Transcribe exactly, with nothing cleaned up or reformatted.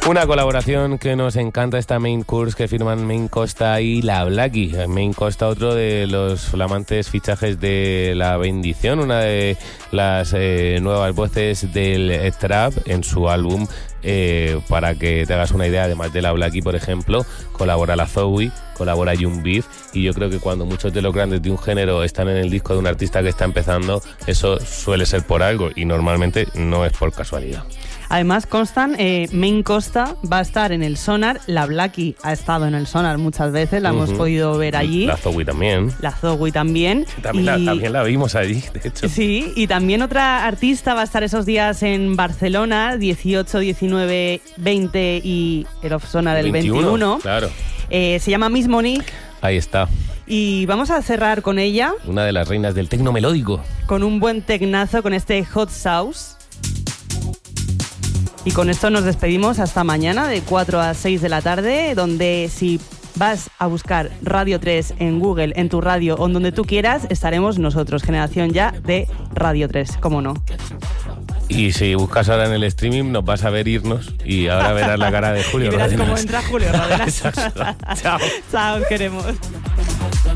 Una colaboración que nos encanta, esta Main Course que firman Main Costa y La Blackie. Main Costa, otro de los flamantes fichajes de La Bendición, una de las eh, nuevas voces del trap en su álbum. Eh, para que te hagas una idea, además de La Blackie, por ejemplo, colabora la Zoe, colabora Young Beef, y yo creo que cuando muchos de los grandes de un género están en el disco de un artista que está empezando, eso suele ser por algo y normalmente no es por casualidad. Además, constan, eh, Main Costa va a estar en el Sonar, La Blackie ha estado en el Sonar muchas veces, la uh-huh. hemos podido ver allí. La Zoe también. La Zoe también. También, y... la, también la vimos allí, de hecho. Sí, y también otra artista va a estar esos días en Barcelona, dieciocho, diecinueve, veinte y el Off Sonar el veintiuno, veintiuno. Claro. Eh, se llama Miss Monique. Ahí está. Y vamos a cerrar con ella. Una de las reinas del tecno melódico. Con un buen tecnazo, con este Hot Sauce. Y con esto nos despedimos hasta mañana de cuatro a seis de la tarde, donde si vas a buscar Radio tres en Google, en tu radio o en donde tú quieras, estaremos nosotros, Generación Ya de Radio tres, ¿cómo no? Y si buscas ahora en el streaming nos vas a ver irnos y ahora verás la cara de Julio y verás Ródenas. cómo entra Julio Ródenas. Chao. Chao, queremos.